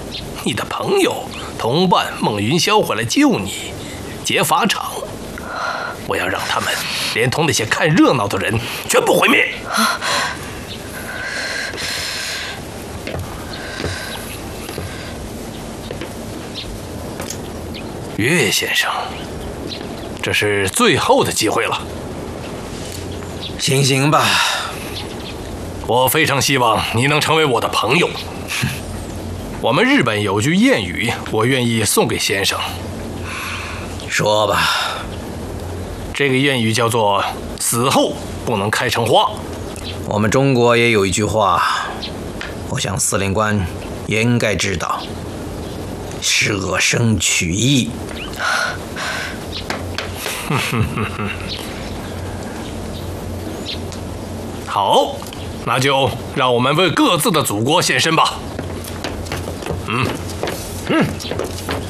你的朋友、同伴孟云霄会来救你，劫法场。我要让他们连同那些看热闹的人全部毁灭。岳先生，这是最后的机会了。 行吧， 我非常希望你能成为我的朋友。我们日本有句谚语，我愿意送给先生。 说吧。 这个谚语叫做“死后不能开成花”。 我们中国也有一句话，我想司令官也应该知道：舍生取义。 好，那就让我们为各自的祖国献身吧。